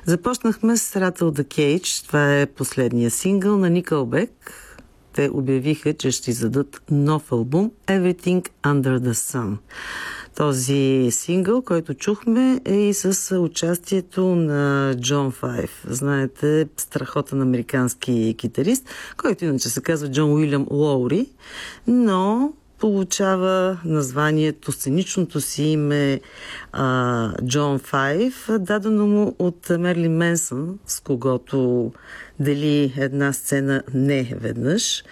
Започнахме с Rattle the Cage. Това е последния сингъл на Nickelback. Те обявиха, че ще издадат нов албум Everything Under the Sun. Този сингъл, който чухме, е и с участието на Джон Файв. Знаете, страхотен американски китарист, който иначе се казва Джон Уилям Лоури, но получава названието, сценичното си име Джон Файв, дадено му от Мерлин Менсън, с когото дели една сцена не веднъж.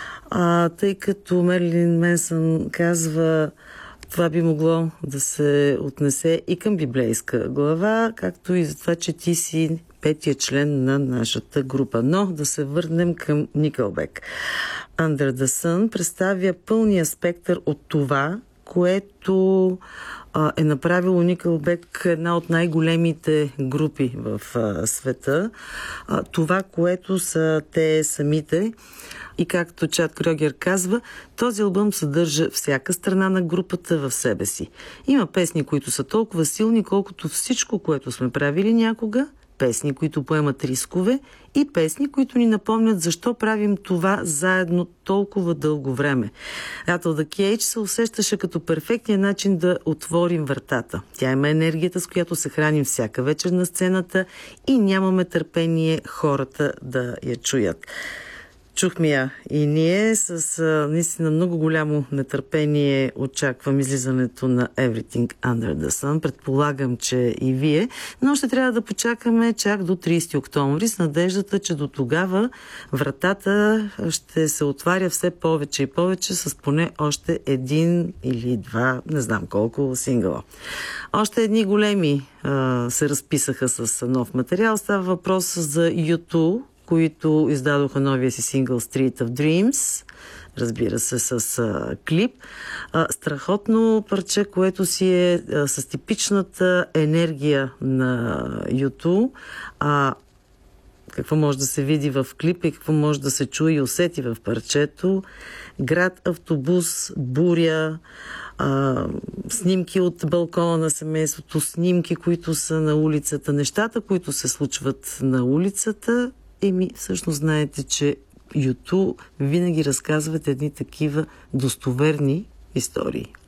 Тъй като Мерлин Менсън казва, това би могло да се отнесе и към библейска глава, както и за това, че ти си петия член на нашата група. Но да се върнем към Nickelback. Under the Sun представя пълния спектър от това, което е направило Nickelback една от най-големите групи в света. Това, което са те самите. И както Чад Крогер казва, този албум съдържа всяка страна на групата в себе си. Има песни, които са толкова силни, колкото всичко, което сме правили някога, песни, които поемат рискове и песни, които ни напомнят защо правим това заедно толкова дълго време. Rattle the Cage се усещаше като перфектния начин да отворим вратата. Тя има енергията, с която се храним всяка вечер на сцената и нямаме търпение хората да я чуят. Чухме я и ние с наистина много голямо нетърпение очаквам излизането на Everything Under the Sun. Предполагам, че и вие, но ще трябва да почакаме чак до 30 октомври с надеждата, че до тогава вратата ще се отваря все повече и повече с поне още един или два, не знам колко, сингъла. Още едни големи се разписаха с нов материал. Става въпрос за U2, които издадоха новия си сингъл Street of Dreams, разбира се, с клип. Страхотно парче, което си е с типичната енергия на U2. Какво може да се види в клипа и какво може да се чуе и усети в парчето. Град, автобус, буря, снимки от балкона на семейството, снимки, които са на улицата, нещата, които се случват на улицата. Всъщност знаете, че U2 винаги разказват едни такива достоверни истории.